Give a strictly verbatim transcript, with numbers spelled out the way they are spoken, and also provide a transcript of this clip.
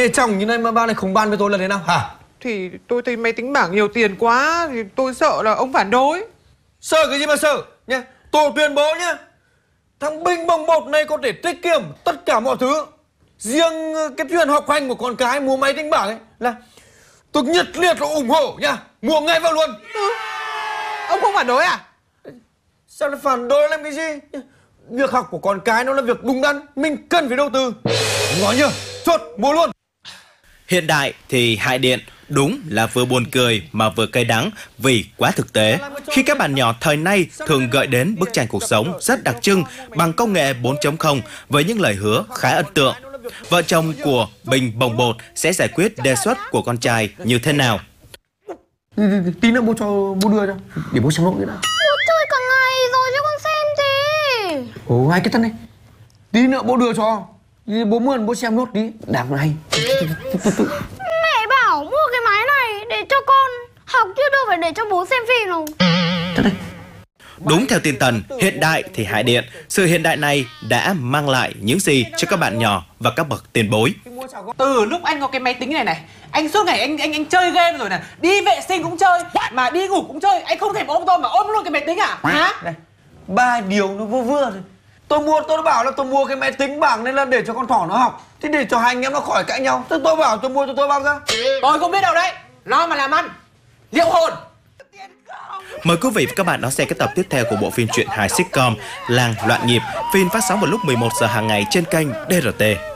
Thế chồng như này mà ba lại không ban với tôi là thế nào hả? Thì tôi thấy máy tính bảng nhiều tiền quá, thì tôi sợ là ông phản đối. Sợ cái gì mà sợ nhá. Tôi tuyên bố nhá, thằng Bình Bồng Bột này có thể tiết kiệm tất cả mọi thứ. Riêng cái chuyện học hành của con cái mua máy tính bảng ấy là tôi nhiệt liệt là ủng hộ nha, mua ngay vào luôn. Ừ. Ông không phản đối à? Sao lại phản đối làm cái gì? Việc học của con cái nó là việc đúng đắn, mình cần phải đầu tư. Nói nhá, chốt mua luôn. Hiện đại thì hại điện, đúng là vừa buồn cười mà vừa cay đắng vì quá thực tế. Khi các bạn nhỏ thời nay thường gợi đến bức tranh cuộc sống rất đặc trưng bằng công nghệ bốn chấm không với những lời hứa khá ấn tượng. Vợ chồng của Bình Bồng Bột sẽ giải quyết đề xuất của con trai như thế nào? Tí nữa bố cho bố đưa cho, để bố xem nốt cái đã. Bố chơi cả ngày rồi cho con xem đi. Ồ, hai cái thân này. Tí nữa bố đưa cho. Bố mượn bố xem nốt đi, đạp này. Mẹ bảo mua cái máy này để cho con học chứ đâu phải để cho bố xem phim đâu. Thật đấy. Đúng theo tinh thần, hiện đại thì hại điện. Sự hiện đại này đã mang lại những gì cho các bạn nhỏ và các bậc tiền bối? Từ lúc anh có cái máy tính này này, anh suốt ngày anh anh anh chơi game rồi này, đi vệ sinh cũng chơi, mà đi ngủ cũng chơi, anh không thèm ôm tôi mà ôm luôn cái máy tính à? Hả? Này, ba điều nó vừa vừa thôi. Tôi mua, tôi đã bảo là tôi mua cái máy tính bảng nên là để cho con thỏ nó học. Thế để cho hai anh em nó khỏi cãi nhau. Thế tôi bảo tôi mua cho tôi bao ra. Tôi không biết đâu đấy, lo mà làm ăn. Liệu hồn. Mời quý vị và các bạn đón xem cái tập tiếp theo của bộ phim truyện hài sitcom Làng Loạn Nhịp. Phim phát sóng vào lúc mười một giờ hàng ngày trên kênh đê rờ tê.